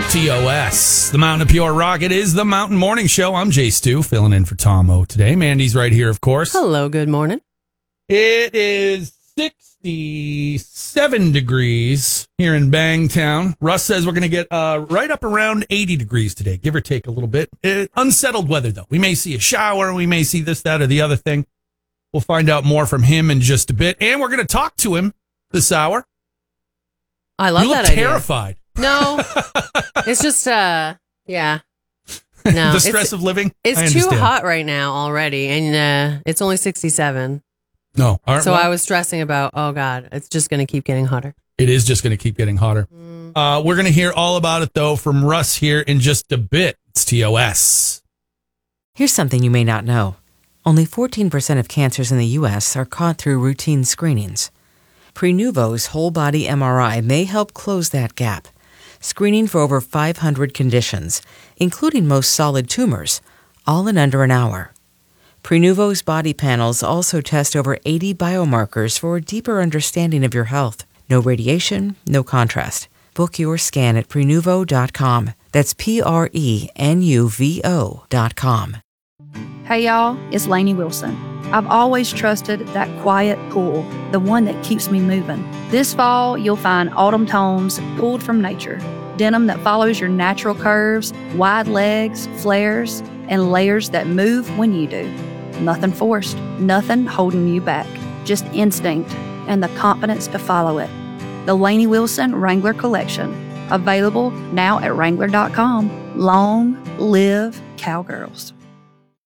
TOS, the Mountain of Pure Rock. It is the Mountain Morning Show. I'm Jay Stu, filling in for Tom O today. Mandy's right here, of course. Hello, good morning. It is 67 degrees here in Bangtown. Russ says we're going to get right up around 80 degrees today, give or take a little bit. Unsettled weather, though. We may see a shower. We may see this, that, or the other thing. We'll find out more from him in just a bit. And we're going to talk to him this hour. I love that idea. You look terrified. No, it's just, yeah. No, the stress of living. It's too hot right now already, and it's only 67. No. So I was stressing about, oh, God, it's just going to keep getting hotter. It is just going to keep getting hotter. We're going to hear all about it, though, from Russ here in just a bit. It's TOS. Here's something you may not know. Only 14% of cancers in the U.S. are caught through routine screenings. Prenuvo's whole-body MRI may help close that gap, screening for over 500 conditions, including most solid tumors, all in under an hour. Prenuvo's body panels also test over 80 biomarkers for a deeper understanding of your health. No radiation, no contrast. Book your scan at Prenuvo.com. That's Prenuvo.com. Hey y'all, it's Lainey Wilson. I've always trusted that quiet pull, the one that keeps me moving. This fall, you'll find autumn tones pulled from nature. Denim that follows your natural curves, wide legs, flares, and layers that move when you do. Nothing forced, nothing holding you back. Just instinct and the confidence to follow it. The Lainey Wilson Wrangler Collection. Available now at Wrangler.com. Long live Cowgirls.